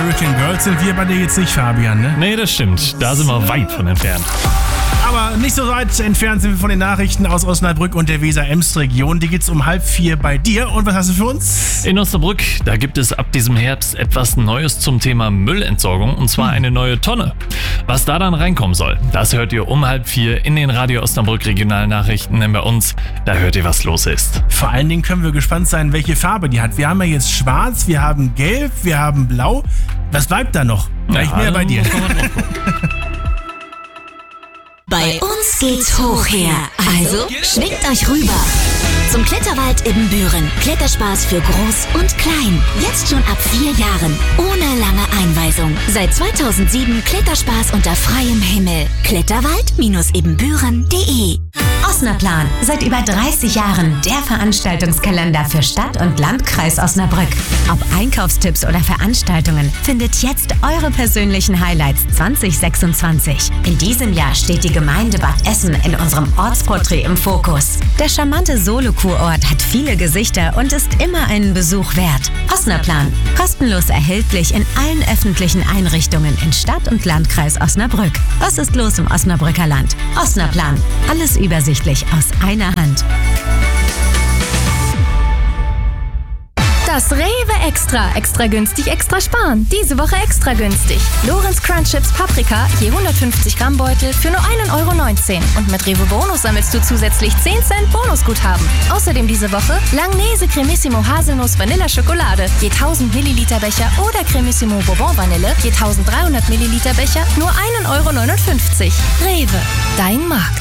Hurricane Girls sind wir bei dir jetzt nicht, Fabian, ne? Nee, das stimmt. Da sind wir weit von entfernt. Aber nicht so weit entfernt sind wir von den Nachrichten aus Osnabrück und der Weser-Ems-Region. Die geht's um 3:30 bei dir. Und was hast du für uns? In Osnabrück, da gibt es ab diesem Herbst etwas Neues zum Thema Müllentsorgung, und zwar eine neue Tonne. Was da dann reinkommen soll, das hört ihr um 3:30 in den Radio Osnabrück Regionalnachrichten. Denn bei uns, da hört ihr, was los ist. Vor allen Dingen können wir gespannt sein, welche Farbe die hat. Wir haben ja jetzt schwarz, wir haben gelb, wir haben blau. Was bleibt da noch? Gleich mehr bei dir. Bei uns geht's hoch her. Also schwingt euch rüber. Zum Kletterwald Ibbenbüren. Kletterspaß für Groß und Klein. Jetzt schon ab 4 Jahren. Ohne lange Einweisung. Seit 2007 Kletterspaß unter freiem Himmel. Kletterwald-ibbenbüren.de. Osnaplan. Seit über 30 Jahren der Veranstaltungskalender für Stadt- und Landkreis Osnabrück. Ob Einkaufstipps oder Veranstaltungen, findet jetzt eure persönlichen Highlights 2026. In diesem Jahr steht die Gemeinde Bad Essen in unserem Ortsporträt im Fokus. Der charmante Solo-Kurort hat viele Gesichter und ist immer einen Besuch wert. Osnaplan. Kostenlos erhältlich in allen öffentlichen Einrichtungen in Stadt- und Landkreis Osnabrück. Was ist los im Osnabrücker Land? Osnaplan. Alles übersichtlich aus einer Hand. Das Rewe Extra. Extra günstig, extra sparen. Diese Woche extra günstig. Lorenz Crunch Chips Paprika, je 150 Gramm Beutel für nur 1,19 €. Und mit Rewe Bonus sammelst du zusätzlich 10 Cent Bonusguthaben. Außerdem diese Woche Langnese Cremissimo Haselnuss Vanilla Schokolade, je 1000 Milliliter Becher oder Cremissimo Bourbon Vanille, je 1300 Milliliter Becher, nur 1,59 €. Rewe, dein Markt.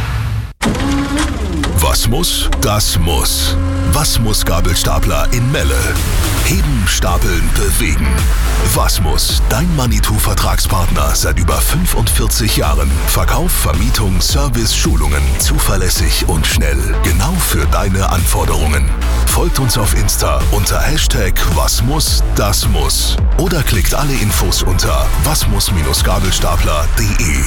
Was muss, das muss. Was muss Gabelstapler in Melle? Heben, stapeln, bewegen. Was muss, dein Manitou-Vertragspartner seit über 45 Jahren. Verkauf, Vermietung, Service, Schulungen. Zuverlässig und schnell. Genau für deine Anforderungen. Folgt uns auf Insta unter Hashtag Was muss, das muss. Oder klickt alle Infos unter wasmuss-gabelstapler.de.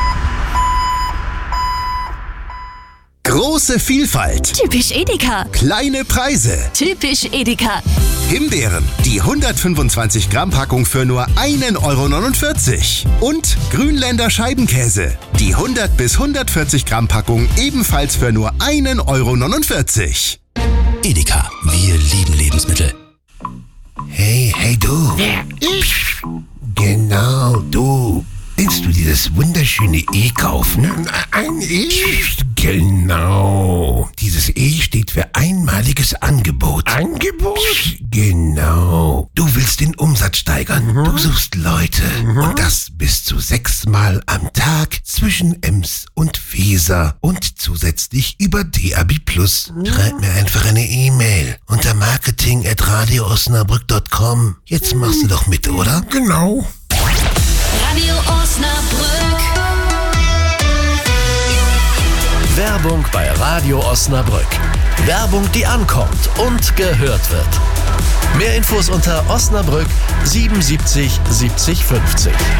Große Vielfalt. Typisch Edeka. Kleine Preise. Typisch Edeka. Himbeeren, die 125 Gramm Packung für nur 1,49 €. Und Grünländer Scheibenkäse, die 100 bis 140 Gramm Packung ebenfalls für nur 1,49 €. Edeka, wir lieben Lebensmittel. Hey du. Wer? Ich? Genau, du. Willst du dieses wunderschöne E kaufen? Ein E? Genau. Dieses E steht für einmaliges Angebot. Angebot? Genau. Du willst den Umsatz steigern. Du suchst Leute. Und das bis zu 6-mal am Tag zwischen Ems und Weser. Und zusätzlich über DAB+. Schreib mir einfach eine E-Mail unter marketing@radioosnabrück.com. Jetzt machst du doch mit, oder? Genau. Radio Osnabrück. Werbung bei Radio Osnabrück. Werbung, die ankommt und gehört wird. Mehr Infos unter Osnabrück 77 70 50.